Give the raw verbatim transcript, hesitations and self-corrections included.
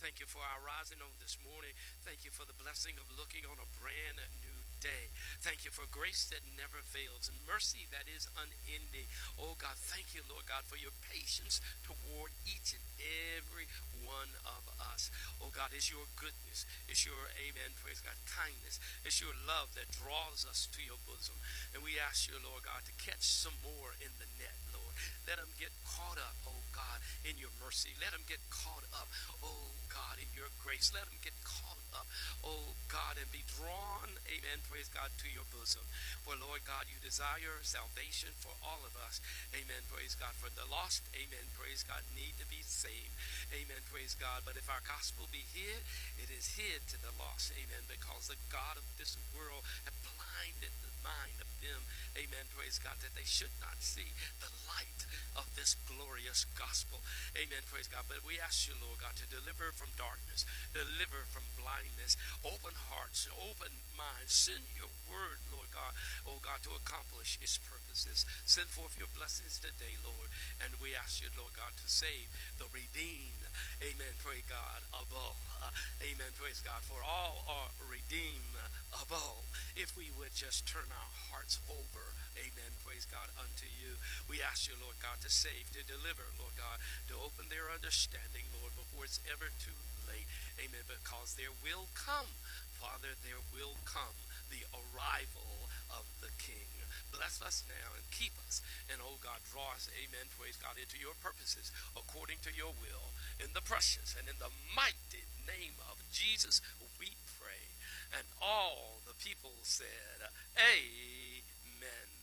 Thank you for our rising on this morning. Thank you for the blessing of looking on a brand new day. Thank you for grace that never fails and mercy that is unending. Oh God, thank you, Lord God, for your patience toward each and every one of us. Oh God, it's your goodness. It's your, amen, praise God, kindness. It's your love that draws us to your bosom. And we ask you, Lord God, to catch some more in the net, Lord. Let them get caught up, oh God, in your mercy. Let them get caught up, oh God, in your grace. Let them get caught up, oh God, and be drawn, amen, praise God, to your bosom. For Lord God, you desire salvation for all of us. Amen, praise God. For the lost, amen, praise God, need to be saved. Amen, praise God. But if our gospel be hid, it is hid to the lost. Amen, because the God of this world have blinded the mind of them. Amen, praise God, that they should not see the light of this glorious gospel. Amen, praise God. But we ask you, Lord God, to deliver from darkness, deliver from blindness, open hearts, open minds. Send your word, Lord God, oh God, to accomplish its purposes. Send forth your blessings today, Lord. And we ask you, Lord God, to save the redeemed. Amen, praise God, of all. Uh, amen, praise God, for all are redeemed of all. If we would just turn our hearts over, amen, praise God, unto you. We ask you, Lord God, to save, to deliver, Lord God, to open their understanding, Lord, before it's ever too late. Amen, because there will come, Father, there will come the arrival of the King. Bless us now and keep us. And, oh God, draw us, amen, praise God, into your purposes according to your will. In the precious and in the mighty name of Jesus, we pray. And all the people said, amen.